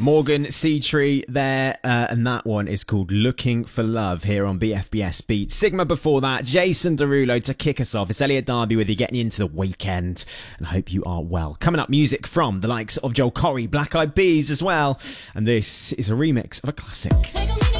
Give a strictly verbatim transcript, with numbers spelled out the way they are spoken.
Morgan Seatree there, uh, and that one is called Looking for Love here on B F B S Beat. Sigma before that, Jason Derulo to kick us off. It's Elliot Darby with you, getting you into the weekend, and I hope you are well. Coming up, music from the likes of Joel Corry, Black Eyed Peas as well, and this is a remix of a classic. Take a minute.